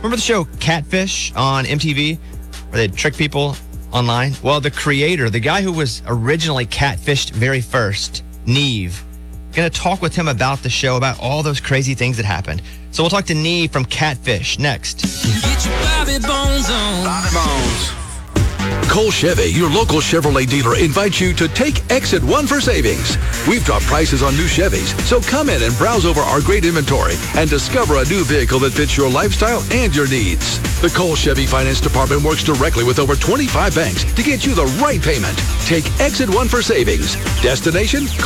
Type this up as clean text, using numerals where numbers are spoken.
Remember the show Catfish on MTV, where they'd trick people online? Well, the creator, the guy who was originally catfished very first, Neve, going to talk with him about the show, about all those crazy things that happened. So we'll talk to Neve from Catfish next. Get your Bobby Bones on. Bobby Bones. Cole Chevy, your local Chevrolet dealer, invites you to take Exit 1 for savings. We've dropped prices on new Chevys, so come in and browse over our great inventory and discover a new vehicle that fits your lifestyle and your needs. The Cole Chevy Finance Department works directly with over 25 banks to get you the right payment. Take Exit 1 for savings. Destination?